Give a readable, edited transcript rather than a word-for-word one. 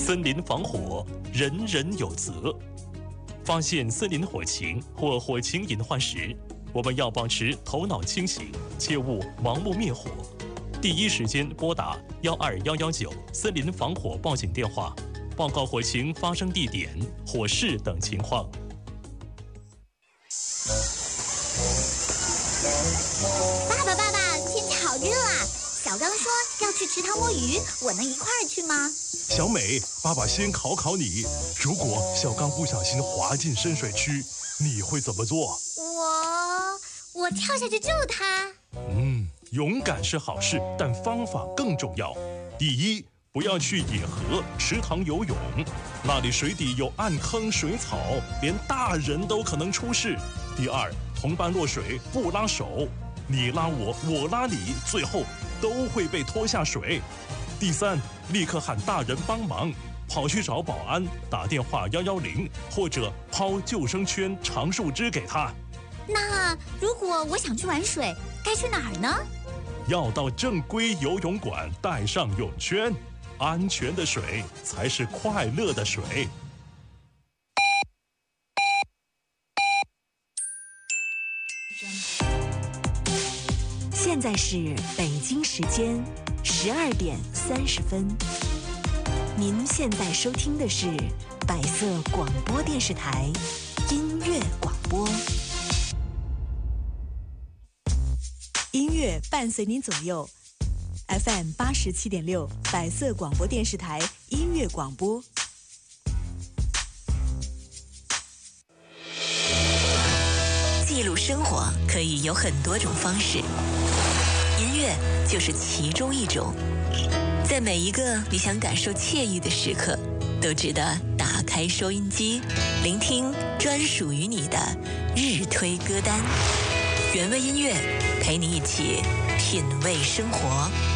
森林防火，人人有责。发现森林火情或火情隐患时，我们要保持头脑清醒，切勿盲目灭火。第一时间拨打12119森林防火报警电话，报告火情发生地点、火势等情况。 爸爸，天气好热啊！小刚说要去池塘摸鱼，我能一块儿去吗？ 小美，爸爸先考考你，如果小刚不小心滑进深水区，你会怎么做？ 我跳下去救他。 勇敢是好事，但方法更重要。第一，不要去野河、池塘游泳，那里水底有暗坑、水草，连大人都可能出事。第二，同伴落水不拉手，你拉我，我拉你，最后都会被拖下水。第三，立刻喊大人帮忙，跑去找保安，打电话110，或者抛救生圈、长树枝给他。 那如果我想去玩水，该去哪儿呢？ 要到正规游泳馆，带上泳圈。安全的水才是快乐的水。 现在是北京时间12点30分。您现在收听的是百色广播电视台音乐广播，音乐伴随您左右。FM 87.6百色广播电视台音乐广播。记录生活可以有很多种方式，音乐就是其中一种。在每一个你想感受惬意的时刻，都值得打开收音机，聆听专属于你的日推歌单。原味音乐陪你一起品味生活。